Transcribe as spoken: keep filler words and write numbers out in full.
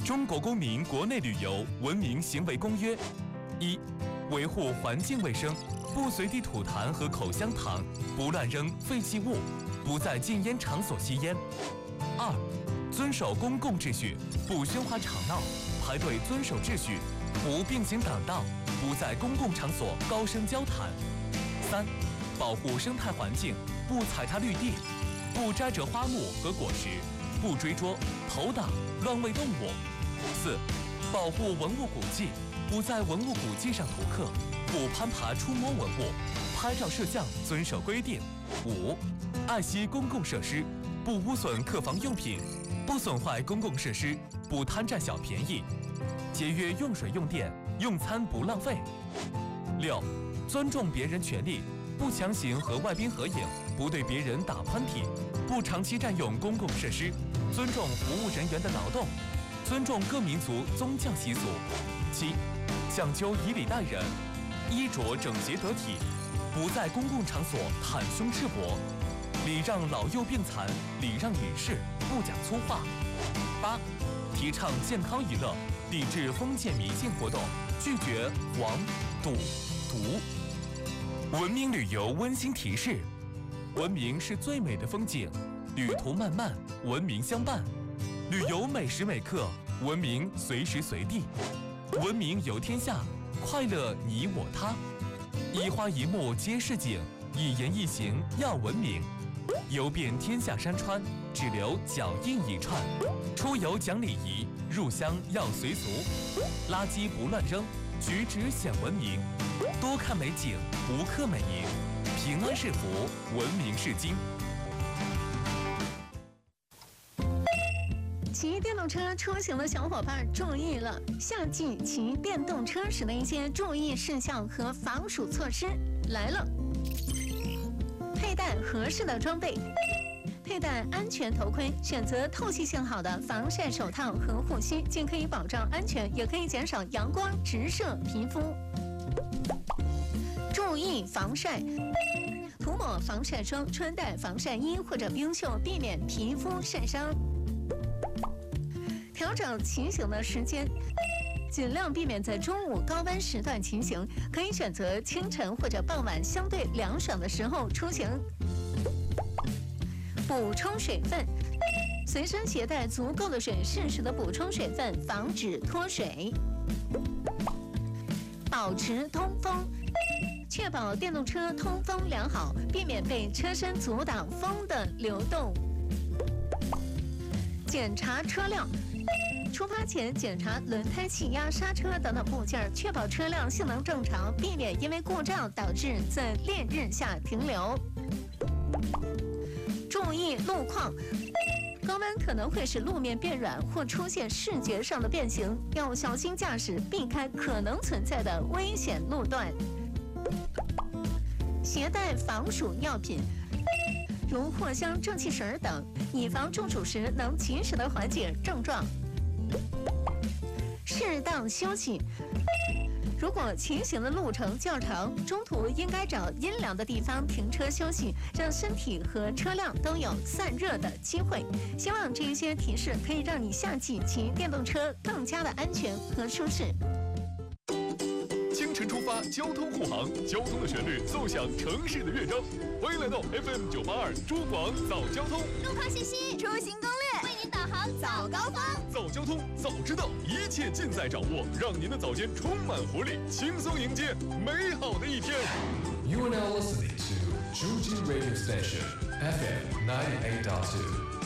中国公民国内旅游文明行为公约》：一、维护环境卫生，不随地吐痰和口香糖，不乱扔废弃物，不在禁烟场所吸烟；二、遵守公共秩序，不喧哗吵闹，排队遵守秩序，不并行挡道，不在公共场所高声交谈；三、保护生态环境，不踩踏绿地，不摘折花木和果实，不追捉、投挡、乱喂动物；四、保护文物古迹，不在文物古迹上涂刻，不攀爬触摸文物，拍照摄像遵守规定；五、爱惜公共设施，不污损客房用品，不损坏公共设施，不贪占小便宜，节约用水用电，用餐不浪费；六、尊重别人权利，不强行和外宾合影，不对别人打喷嚏，不长期占用公共设施，尊重服务人员的劳动，尊重各民族宗教习俗；七、讲究以礼待人，衣着整洁得体，不在公共场所袒胸赤膊，礼让老幼病残，礼让女士，不讲粗话；八、提倡健康娱乐，抵制封建迷信活动，拒绝黄、赌、毒。文明旅游温馨提示：文明是最美的风景，旅途漫漫，文明相伴；旅游每时每刻，文明随时随地。文明游天下，快乐你我他。一花一木皆是景，一言一行要文明。游遍天下山川，只留脚印一串。出游讲礼仪，入乡要随俗。垃圾不乱扔，举止显文明。多看美景，不刻美名。平安是福，文明是金。 骑电动车出行的小伙伴注意了，夏季骑电动车时的一些注意事项和防暑措施来了。佩戴合适的装备，佩戴安全头盔，选择透气性好的防晒手套和护膝，既可以保障安全，也可以减少阳光直射皮肤。注意防晒，涂抹防晒霜，穿戴防晒衣或者冰袖，避免皮肤晒伤。调整骑行的时间，尽量避免在中午高温时段骑行，可以选择清晨或者傍晚相对凉爽的时候出行。补充水分，随身携带足够的水，适时的补充水分，防止脱水。保持通风，确保电动车通风良好，避免被车身阻挡风的流动。检查车辆，出发前检查轮胎、气压、刹车等等部件，确保车辆性能正常，避免因为故障导致在烈日下停留。注意路况，高温可能会使路面变软或出现视觉上的变形，要小心驾驶，避开可能存在的危险路段。携带防暑药品，如藿香、正气水等，以防中暑时能及时的缓解症状。适当休息，如果骑行的路程较长，中途应该找阴凉的地方停车休息，让身体和车辆都有散热的机会。希望这些提示可以让你夏季骑电动车更加的安全和舒适。 清晨出发，交通护航，交通的旋律奏响城市的乐章。欢迎来到 F M 九八二珠广早交通， 路况信息、出行攻略，为您导航早高峰。 早交通，早知道，一切尽在掌握，让您的早间充满活力，轻松迎接美好的一天。 You are now listening to Zhuji Radio Station F M ninety-eight point two.